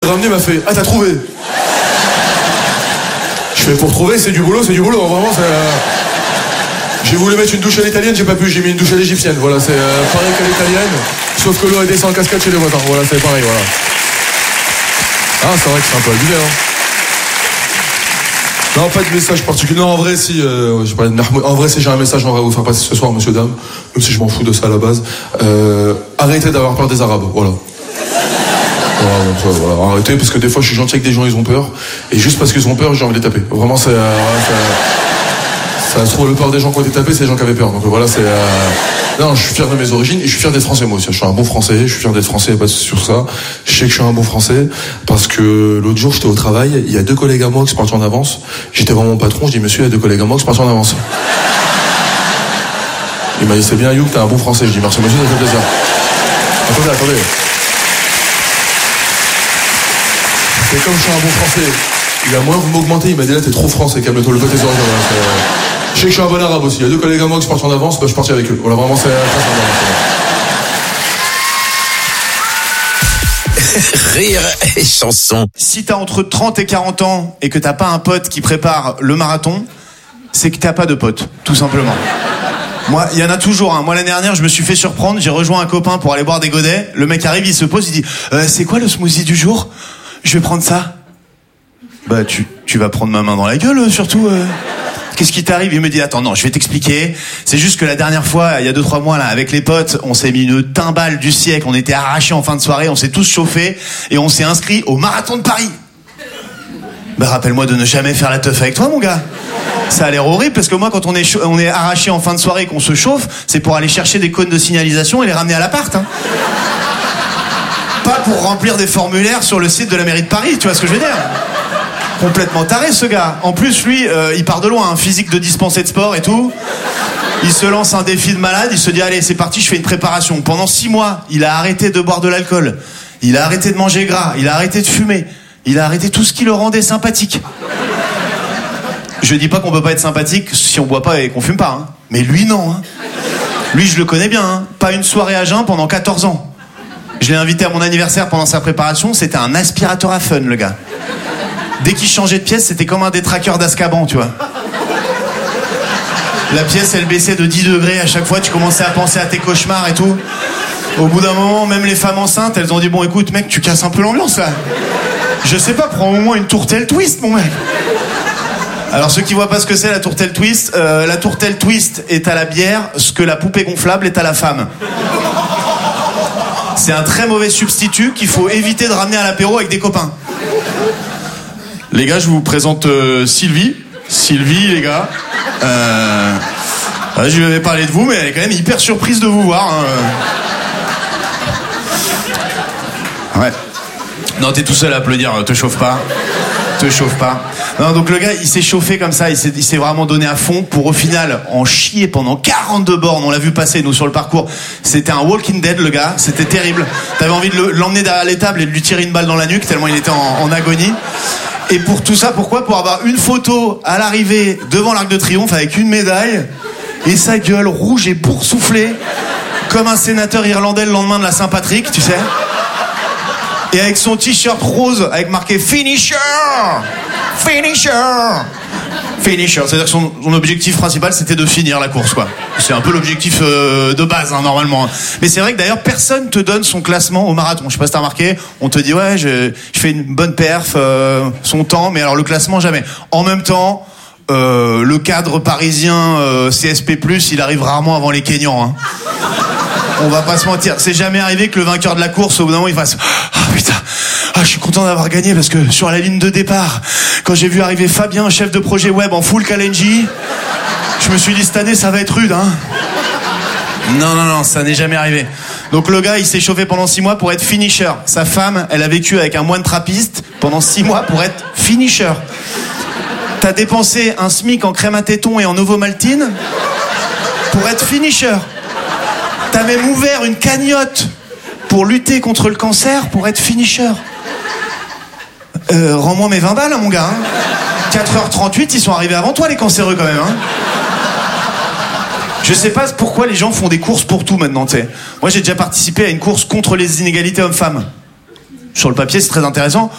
ramené, il m'a fait « Ah, t'as trouvé ?» Je fais « Pour trouver, c'est du boulot, vraiment, c'est... J'ai voulu mettre une douche à l'italienne, j'ai pas pu, j'ai mis une douche à l'égyptienne, voilà, c'est pareil qu'à l'italienne, sauf que l'eau elle descend en cascade chez les voisins, voilà, c'est pareil, voilà. Ah, c'est vrai que c'est un peu abusé, hein. Non, pas de message particulier. Non, en vrai, si, en vrai, si j'ai un message, j'aimerais vous faire passer ce soir, monsieur, dame, même si je m'en fous de ça à la base. Arrêtez d'avoir peur des Arabes, voilà. Voilà, arrêtez, parce que des fois, je suis gentil avec des gens, ils ont peur, et juste parce qu'ils ont peur, j'ai envie de les taper. Vraiment, ça se trouve, le peur des gens qui ont été tapés, c'est les gens qui avaient peur. Donc voilà, c'est... Non, je suis fier de mes origines et je suis fier d'être français, moi aussi. Je suis un bon français, je suis fier d'être français, pas sur ça. Je sais que je suis un bon français parce que l'autre jour, j'étais au travail, il y a 2 collègues à moi qui sont partis en avance. J'étais vraiment mon patron, je dis, monsieur, il y a 2 collègues à moi qui sont partis en avance. Il m'a dit, c'est bien, Youk, t'es un bon français. Je dis, merci, monsieur, ça fait plaisir. Attendez. C'est comme je suis un bon français. Il a moins, vous m'augmentez, il m'a dit, là, t'es trop français, calme-toi, le côté des oreilles. Je sais que je suis un bon arabe aussi. Il y a 2 collègues à moi qui sont partis en avance, bah, je suis parti avec eux. Voilà, vraiment, c'est très sympa. Rire et chanson. Si t'as entre 30 et 40 ans et que t'as pas un pote qui prépare le marathon, c'est que t'as pas de pote, tout simplement. Moi, il y en a toujours, hein. Moi, l'année dernière, je me suis fait surprendre, j'ai rejoint un copain pour aller boire des godets. Le mec arrive, il se pose, il dit c'est quoi le smoothie du jour ? Je vais prendre ça. Bah, tu vas prendre ma main dans la gueule, surtout. Qu'est-ce qui t'arrive ? Il me dit, attends, non, je vais t'expliquer. C'est juste que la dernière fois, il y a 2-3 mois, là, avec les potes, on s'est mis une timbale du siècle, on était arrachés en fin de soirée, on s'est tous chauffés, et on s'est inscrits au marathon de Paris. Bah, rappelle-moi de ne jamais faire la teuf avec toi, mon gars. Ça a l'air horrible, parce que moi, quand on est arrachés en fin de soirée et qu'on se chauffe, c'est pour aller chercher des cônes de signalisation et les ramener à l'appart, hein. Pas pour remplir des formulaires sur le site de la mairie de Paris, tu vois ce que je veux dire ? Complètement taré, ce gars. En plus, lui, il part de loin, hein, physique de dispensé de sport et tout. Il se lance un défi de malade, il se dit, allez, c'est parti, je fais une préparation. Pendant 6 mois, il a arrêté de boire de l'alcool. Il a arrêté de manger gras. Il a arrêté de fumer. Il a arrêté tout ce qui le rendait sympathique. Je dis pas qu'on peut pas être sympathique si on boit pas et qu'on fume pas, hein. Mais lui, non, hein. Lui, je le connais bien, hein. Pas une soirée à jeun pendant 14 ans. Je l'ai invité à mon anniversaire pendant sa préparation, c'était un aspirateur à fun, le gars. Dès qu'il changeait de pièce, c'était comme un détraqueur d'Azkaban, tu vois. La pièce, elle baissait de 10 degrés à chaque fois, tu commençais à penser à tes cauchemars et tout. Au bout d'un moment, même les femmes enceintes, elles ont dit, bon, écoute, mec, tu casses un peu l'ambiance, là. Je sais pas, prends au moins une tourtelle twist, mon mec. Alors, ceux qui voient pas ce que c'est, la tourtelle twist, est à la bière ce que la poupée gonflable est à la femme. C'est un très mauvais substitut qu'il faut éviter de ramener à l'apéro avec des copains. Les gars, je vous présente Sylvie. Sylvie, les gars. Je lui avais parlé de vous, mais elle est quand même hyper surprise de vous voir. Hein. Ouais. Non, t'es tout seul à applaudir, te chauffe pas. Non, donc le gars, il s'est chauffé comme ça, il s'est vraiment donné à fond pour au final en chier pendant 42 bornes. On l'a vu passer, nous, sur le parcours. C'était un Walking Dead, le gars. C'était terrible. T'avais envie de l'emmener derrière l'étable et de lui tirer une balle dans la nuque, tellement il était en agonie. Et pour tout ça, pourquoi ? Pour avoir une photo à l'arrivée devant l'Arc de Triomphe avec une médaille et sa gueule rouge et boursouflée comme un sénateur irlandais le lendemain de la Saint-Patrick, tu sais. Et avec son t-shirt rose avec marqué Finisher. C'est-à-dire que son objectif principal, c'était de finir la course, quoi. C'est un peu l'objectif de base, hein, normalement. Mais c'est vrai que d'ailleurs, personne te donne son classement au marathon. Je sais pas si t'as remarqué, on te dit, ouais, je fais une bonne perf, son temps, mais alors le classement, jamais. En même temps, le cadre parisien CSP+, il arrive rarement avant les Kenyans, hein. On va pas se mentir, c'est jamais arrivé que le vainqueur de la course, au bout d'un moment, il fasse « Ah putain, je suis content d'avoir gagné parce que sur la ligne de départ, quand j'ai vu arriver Fabien, chef de projet web en full Kalenji, je me suis dit cette année, ça va être rude, hein. » Non, ça n'est jamais arrivé. Donc le gars, il s'est chauffé pendant 6 mois pour être finisher. Sa femme, elle a vécu avec un moine trappiste pendant 6 mois pour être finisher. T'as dépensé un SMIC en crème à téton et en ovomaltine pour être finisher. T'as même ouvert une cagnotte pour lutter contre le cancer, pour être finisher. Rends-moi mes 20 balles, hein, mon gars. Hein. 4h38, ils sont arrivés avant toi, les cancéreux, quand même. Hein. Je sais pas pourquoi les gens font des courses pour tout maintenant, tu sais. Moi, j'ai déjà participé à une course contre les inégalités hommes-femmes. Sur le papier, c'est très intéressant.